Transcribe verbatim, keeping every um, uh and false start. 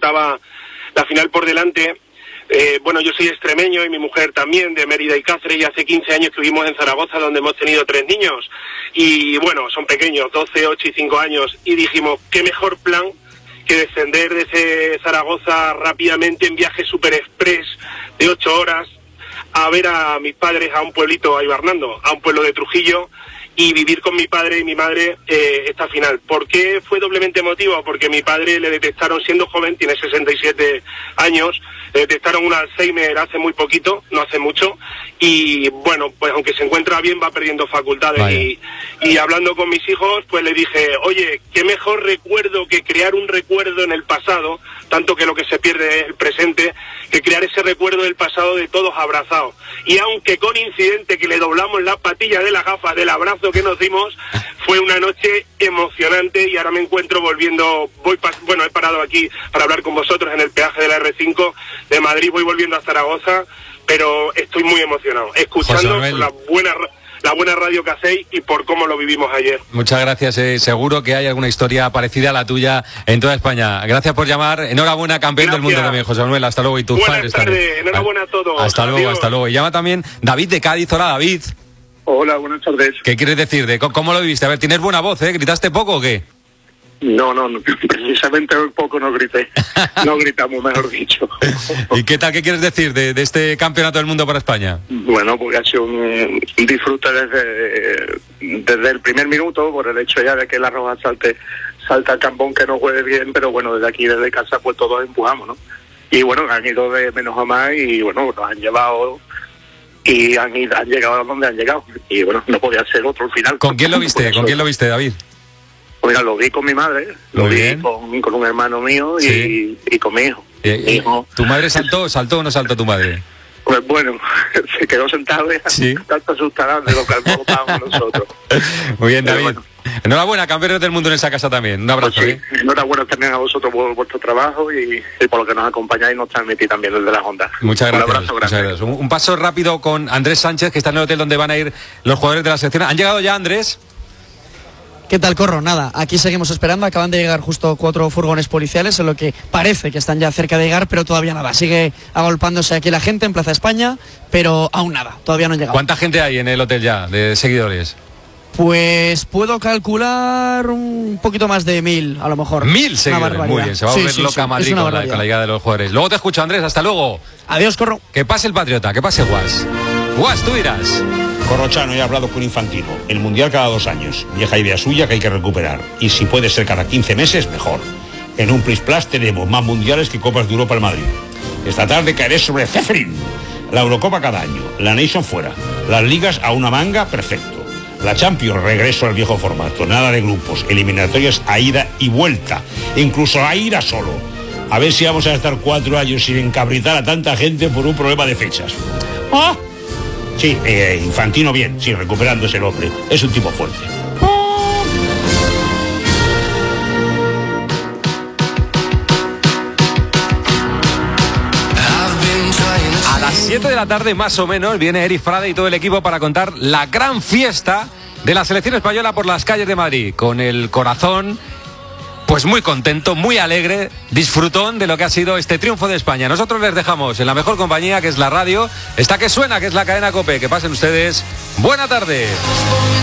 contaba la final por delante. Eh, bueno, yo soy extremeño y mi mujer también, de Mérida y Cáceres, y hace quince años que vivimos en Zaragoza, donde hemos tenido tres niños. Y bueno, son pequeños, doce, ocho y cinco años, y dijimos, qué mejor plan que descender desde Zaragoza rápidamente en viaje super express de ocho horas a ver a mis padres a un pueblito, a Ibarnando, a un pueblo de Trujillo, y vivir con mi padre y mi madre eh, esta final. ¿Por qué fue doblemente emotivo? Porque mi padre le detectaron, siendo joven, tiene sesenta y siete años, le detectaron un Alzheimer hace muy poquito, no hace mucho, y bueno, pues aunque se encuentra bien, va perdiendo facultades. Y, y hablando con mis hijos, pues le dije, oye, qué mejor recuerdo que crear un recuerdo en el pasado, tanto que lo que se pierde es el presente, que crear ese recuerdo del pasado de todos abrazados. Y aunque con incidente que le doblamos las patillas de las gafas del abrazo que nos dimos, fue una noche emocionante, y ahora me encuentro volviendo, voy pa, bueno, he parado aquí para hablar con vosotros en el peaje de la erre cinco de Madrid, voy volviendo a Zaragoza, pero estoy muy emocionado, escuchando la buena, la buena radio que hacéis y por cómo lo vivimos ayer. Muchas gracias, eh. seguro que hay alguna historia parecida a la tuya en toda España. Gracias por llamar, enhorabuena, campeón Gracias. del mundo también, José Manuel, hasta luego, y tus Buenas padres tardes, también. enhorabuena a todos. Hasta luego, Adiós. hasta luego. Y llama también David de Cádiz. Hola, David. Hola, buenas tardes. ¿Qué quieres decir? de ¿Cómo lo viviste? A ver, ¿tienes buena voz, eh? ¿Gritaste poco o qué? No, no, no, precisamente poco no grité. No gritamos, mejor dicho. ¿Y qué tal, qué quieres decir de, de este campeonato del mundo para España? Bueno, porque ha sido un, un disfrute desde, desde el primer minuto, por el hecho ya de que la Roja salte, salta al campón, que no juegue bien, pero bueno, desde aquí, desde casa, pues todos empujamos, ¿no? Y bueno, han ido de menos a más y bueno, nos han llevado y han, ido, han llegado a donde han llegado. Y bueno, no podía ser otro el final. ¿Con quién lo viste? ¿Con quién lo viste, David? Pues lo vi con mi madre, lo Muy vi bien. con, con un hermano mío y, Sí. y con mi hijo. Eh, Mi hijo, ¿Tu madre saltó? ¿Saltó o no saltó tu madre? pues bueno, se quedó sentado y Sí. tanto asustada de lo que estábamos nosotros. Muy bien, Pero David. bueno. Enhorabuena, campeones del mundo en esa casa también. Un abrazo. Pues sí, ¿eh? enhorabuena también a vosotros por vuestro trabajo y, y por lo que nos acompañáis y nos transmitís también desde las ondas. Muchas gracias. Un abrazo muchas grande. gracias. Un, un paso rápido con Andrés Sánchez, que está en el hotel donde van a ir los jugadores de la selección. ¿Han llegado ya, Andrés? ¿Qué tal, Corro? Nada, aquí seguimos esperando. Acaban de llegar justo cuatro furgones policiales, en lo que parece que están ya cerca de llegar, pero todavía nada. Sigue agolpándose aquí la gente en Plaza España, pero aún nada, todavía no han llegado. ¿Cuánta gente hay en el hotel ya de seguidores? Pues puedo calcular un poquito más de mil, a lo mejor. Mil Una seguidores, barbaridad. muy bien. Se va a Sí, volver sí, loca sí, es Madrid una con la, barbaridad. con la llegada de los jugadores. Luego te escucho, Andrés. Hasta luego. Adiós, Corro. Que pase el Patriota, que pase Guas. Guas, tú irás. Corrochano, he hablado con Infantino. El Mundial cada dos años. Vieja idea suya que hay que recuperar. Y si puede ser cada quince meses, mejor. En un Plis Plus tenemos más mundiales que Copas de Europa en Madrid. Esta tarde caeré sobre Ceferin. La Eurocopa cada año. La Nation fuera. Las ligas a una manga, perfecto. La Champions, regreso al viejo formato. Nada de grupos. Eliminatorias a ida y vuelta. Incluso a ida solo. A ver si vamos a estar cuatro años sin encabritar a tanta gente por un problema de fechas. ¡Ah! Sí, eh, Infantino bien, sí, recuperándose el hombre. Es un tipo fuerte. A las siete de la tarde, más o menos, viene Eric Frade y todo el equipo para contar la gran fiesta de la selección española por las calles de Madrid. Con el corazón, pues muy contento, muy alegre, disfrutón de lo que ha sido este triunfo de España. Nosotros les dejamos en la mejor compañía, que es la radio, esta que suena, que es la cadena COPE. Que pasen ustedes buena tarde.